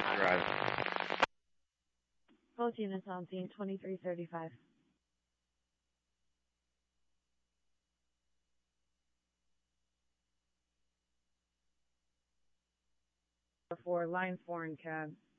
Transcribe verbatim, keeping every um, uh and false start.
Drive. Both units on scene, twenty-three thirty-five. For line four and cab.